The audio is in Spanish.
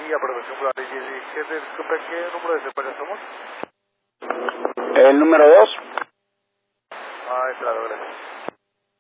Y aprobación por la ley 17, disculpe, ¿qué número de somos? El número 2. Ah, claro,